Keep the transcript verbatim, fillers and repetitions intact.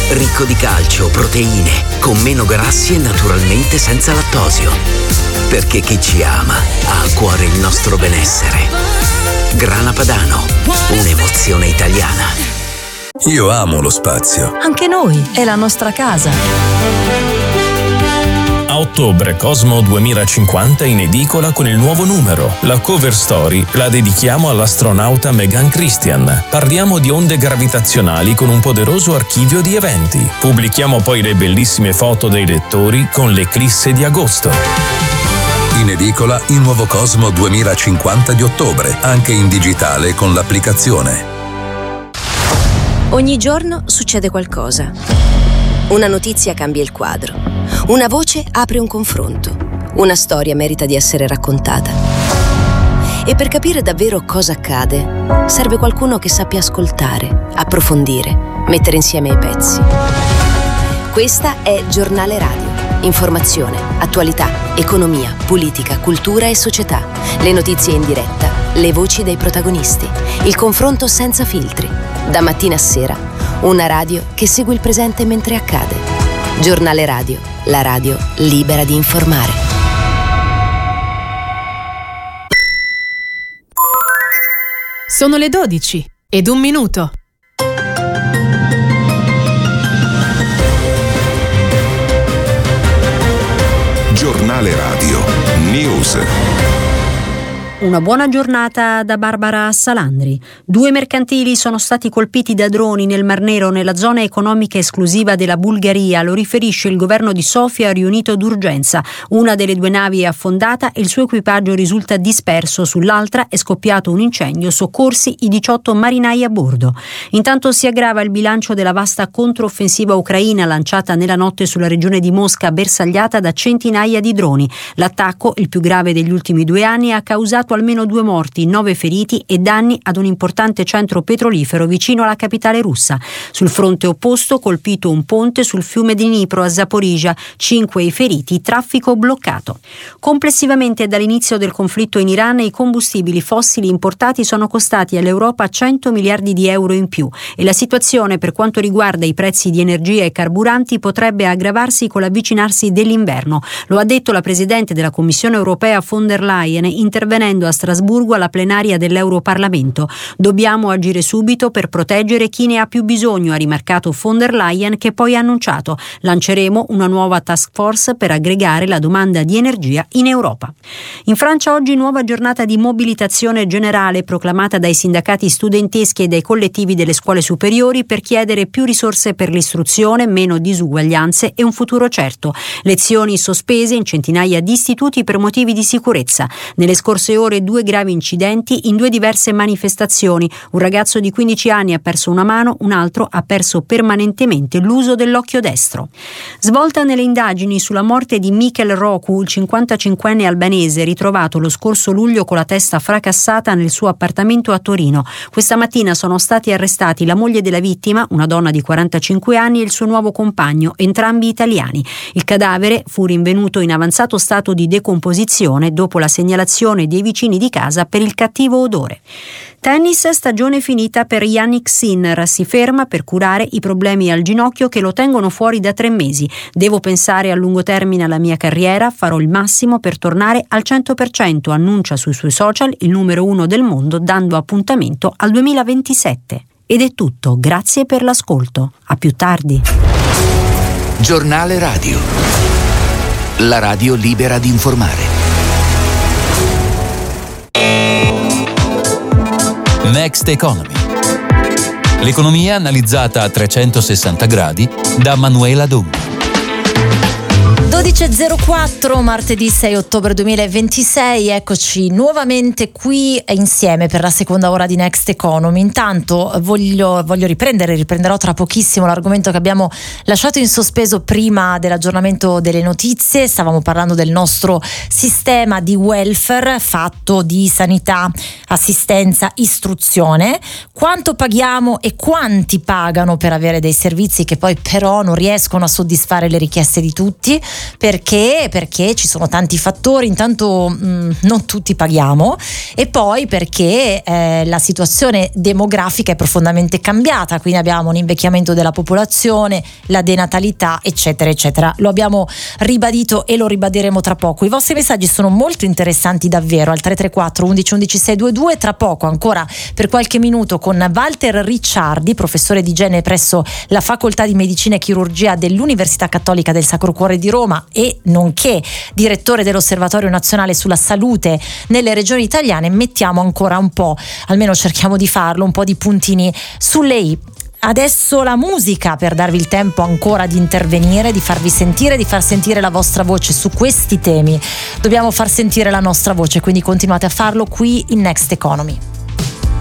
Ricco di calcio, proteine, con meno grassi e naturalmente senza lattosio. Perché chi ci ama ha a cuore il nostro benessere. Grana Padano, un'emozione italiana. Io amo lo spazio. Anche noi, è la nostra casa. A ottobre Cosmo duemilacinquanta in edicola con il nuovo numero. La cover story la dedichiamo all'astronauta Megan Christian. Parliamo di onde gravitazionali con un poderoso archivio di eventi. Pubblichiamo poi le bellissime foto dei lettori con l'eclisse di agosto. In edicola il nuovo Cosmo duemilacinquanta di ottobre, anche in digitale con l'applicazione. Ogni giorno succede qualcosa. Una notizia cambia il quadro. Una voce apre un confronto. Una storia merita di essere raccontata. E per capire davvero cosa accade, serve qualcuno che sappia ascoltare, approfondire, mettere insieme i pezzi. Questa è Giornale Radio. Informazione, attualità, economia, politica, cultura e società. Le notizie in diretta, le voci dei protagonisti. Il confronto senza filtri. Da mattina a sera, una radio che segue il presente mentre accade. Giornale Radio, la radio libera di informare. Sono le dodici ed un minuto. Giornale Radio News. Una buona giornata da Barbara Salandri. Due mercantili sono stati colpiti da droni nel Mar Nero, nella zona economica esclusiva della Bulgaria, lo riferisce il governo di Sofia riunito d'urgenza. Una delle due navi è affondata e il suo equipaggio risulta disperso, sull'altra è scoppiato un incendio, soccorsi i diciotto marinai a bordo. Intanto si aggrava il bilancio della vasta controffensiva ucraina lanciata nella notte sulla regione di Mosca, bersagliata da centinaia di droni. L'attacco, il più grave degli ultimi due anni, ha causato almeno due morti, nove feriti e danni ad un importante centro petrolifero vicino alla capitale russa. Sul fronte opposto, colpito un ponte sul fiume di Dnipro a Zaporizhzhia, cinque i feriti, traffico bloccato. Complessivamente dall'inizio del conflitto in Iran i combustibili fossili importati sono costati all'Europa cento miliardi di euro in più e la situazione per quanto riguarda i prezzi di energia e carburanti potrebbe aggravarsi con l'avvicinarsi dell'inverno. Lo ha detto la Presidente della Commissione europea von der Leyen intervenendo a Strasburgo alla plenaria dell'Europarlamento. Dobbiamo agire subito per proteggere chi ne ha più bisogno, ha rimarcato von der Leyen, che poi ha annunciato: lanceremo una nuova task force per aggregare la domanda di energia in Europa. In Francia oggi nuova giornata di mobilitazione generale proclamata dai sindacati studenteschi e dai collettivi delle scuole superiori per chiedere più risorse per l'istruzione, meno disuguaglianze e un futuro certo. Lezioni sospese in centinaia di istituti per motivi di sicurezza. Nelle scorse ore due gravi incidenti in due diverse manifestazioni. Un ragazzo di quindici anni ha perso una mano, un altro ha perso permanentemente l'uso dell'occhio destro. Svolta nelle indagini sulla morte di Mikel Roku, il cinquantacinquenne albanese ritrovato lo scorso luglio con la testa fracassata nel suo appartamento a Torino. Questa mattina sono stati arrestati la moglie della vittima, una donna di quarantacinque anni, e il suo nuovo compagno, entrambi italiani. Il cadavere fu rinvenuto in avanzato stato di decomposizione dopo la segnalazione dei vicini di casa per il cattivo odore. Tennis, stagione finita per Jannik Sinner, si ferma per curare i problemi al ginocchio che lo tengono fuori da tre mesi. Devo pensare a lungo termine alla mia carriera, farò il massimo per tornare al cento per cento, annuncia sui suoi social il numero uno del mondo, dando appuntamento al duemilaventisette. Ed è tutto, grazie per l'ascolto, a più tardi. Giornale Radio, la radio libera di informare. Next Economy. L'economia analizzata a trecentosessanta gradi da Manuela Donghi. dodici e zero quattro, martedì sei ottobre duemilaventisei, eccoci nuovamente qui insieme per la seconda ora di Next Economy. Intanto voglio, voglio riprendere, riprenderò tra pochissimo l'argomento che abbiamo lasciato in sospeso prima dell'aggiornamento delle notizie. Stavamo parlando del nostro sistema di welfare fatto di sanità, assistenza, istruzione. Quanto paghiamo e quanti pagano per avere dei servizi che poi però non riescono a soddisfare le richieste di tutti? perché, perché ci sono tanti fattori, intanto mh, non tutti paghiamo, e poi perché eh, la situazione demografica è profondamente cambiata, quindi abbiamo un invecchiamento della popolazione, la denatalità, eccetera eccetera. Lo abbiamo ribadito e lo ribadiremo tra poco. I vostri messaggi sono molto interessanti davvero al tre tre quattro undici undici seicentoventidue. Tra poco ancora per qualche minuto con Walter Ricciardi, professore di igiene presso la Facoltà di Medicina e Chirurgia dell'Università Cattolica del Sacro Cuore di Roma e nonché direttore dell'Osservatorio Nazionale sulla Salute nelle regioni italiane. Mettiamo ancora un po', almeno cerchiamo di farlo, un po' di puntini sulle i. Adesso la musica per darvi il tempo ancora di intervenire, di farvi sentire, di far sentire la vostra voce su questi temi. Dobbiamo far sentire la nostra voce, quindi continuate a farlo qui in Next Economy.